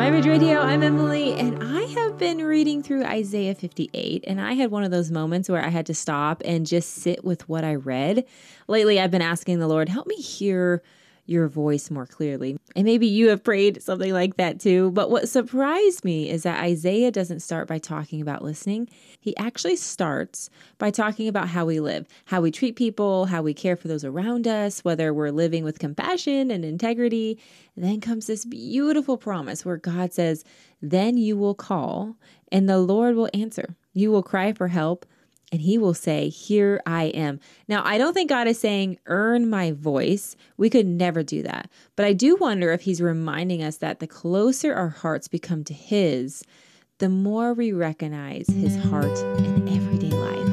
My Ridge Radio, I'm Emily, and I have been reading through Isaiah 58, and I had one of those moments where I had to stop and just sit with what I read. Lately, I've been asking the Lord, help me hear your voice more clearly. And maybe you have prayed something like that too. But what surprised me is that Isaiah doesn't start by talking about listening. He actually starts by talking about how we live, how we treat people, how we care for those around us, whether we're living with compassion and integrity. And then comes this beautiful promise where God says, then you will call and the Lord will answer. You will cry for help and he will say, here I am. Now, I don't think God is saying, earn my voice. We could never do that. But I do wonder if he's reminding us that the closer our hearts become to his, the more we recognize his heart in everyday life.